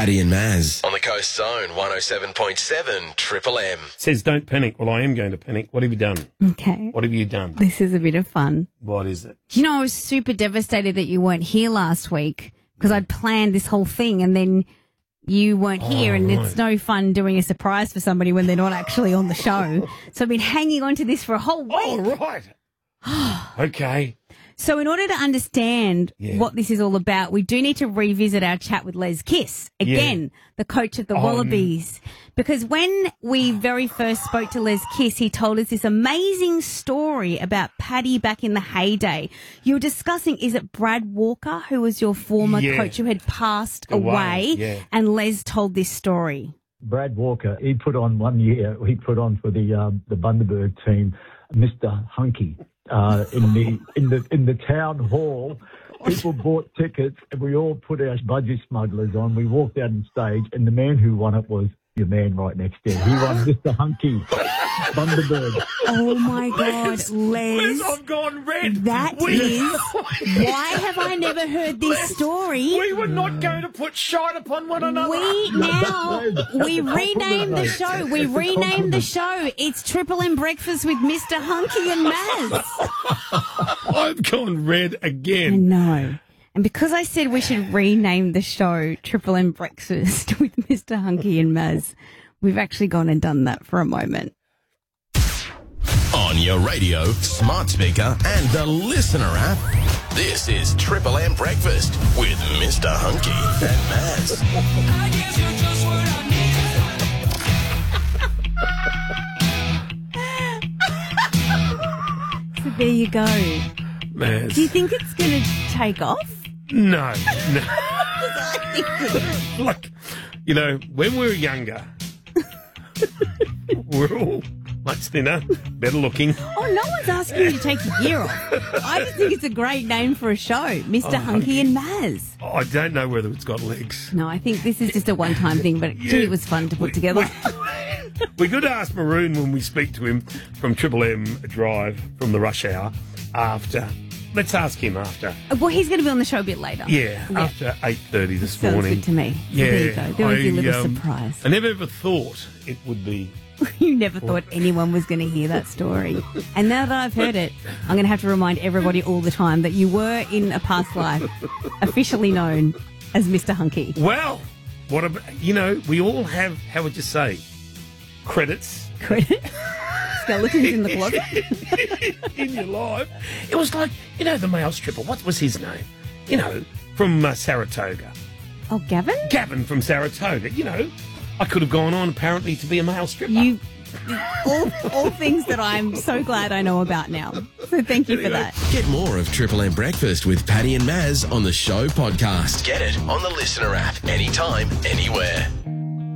Paddy and Maz on the Coast Zone 107.7 Triple M. Says don't panic. Well, I am going to panic. What have you done? Okay. What have you done? This is a bit of fun. What is it? You know, I was super devastated that you weren't here last week because I'd planned this whole thing and then you weren't here and it's no fun doing a surprise for somebody when they're not actually on the show. So I've been hanging on to this for a whole week. Oh, right. Okay. So in order to understand what this is all about, we do need to revisit our chat with Les Kiss, again, the coach of the Wallabies. Because when we very first spoke to Les Kiss, he told us this amazing story about Paddy back in the heyday. You were discussing, is it Brad Walker, who was your former coach who had passed away? And Les told this story. Brad Walker, he put on for the Bundaberg team, Mr. Hunky. In the town hall, people bought tickets and we all put our budgie smugglers on. We walked out on stage and the man who won it was your man right next there. He won Mr. Hunky, Bundaberg. Oh my God, Les. I've gone red. That is. Why have I never heard this story? We were not going to put shite upon one another. We renamed the show. We renamed the show. It's Triple M Breakfast with Mr. Hunky and Maz. I've gone red I again. know. And because I said we should rename the show Triple M Breakfast with Mr. Hunky and Maz, we've actually gone and done that for a moment. On your radio, smart speaker, and the listener app. This is Triple M Breakfast with Mr. Hunky and Maz. I guess you're just what I need. So there you go. Maz. Do you think it's going to take off? No. Look, you know, when we were younger, we're all much thinner, better looking. Oh, no one's asking you to take a year off. I just think it's a great name for a show, Mr. Hunky and Maz. I don't know whether it's got legs. No, I think this is just a one-time thing, but gee, it was fun to put together. We could ask Maroon when we speak to him from Triple M Drive from the rush hour after. Let's ask him after. Well, he's going to be on the show a bit later. Yeah. After 8:30 this Sounds morning. good to me. Yeah. There you go. There was your little surprise. I never ever thought it would be. You never thought anyone was going to hear that story. And now that I've heard it, I'm going to have to remind everybody all the time that you were in a past life officially known as Mr. Hunky. Well, what about, you know, we all have, how would you say, credits. Skeletons in the closet. In your life. It was like, you know, the male stripper. What was his name? You know, from Saratoga. Oh, Gavin? Gavin from Saratoga. You know, I could have gone on apparently to be a male stripper. All things that I'm so glad I know about now. So thank you for that. Get more of Triple M Breakfast with Paddy and Maz on the show podcast. Get it on the listener app anytime, anywhere.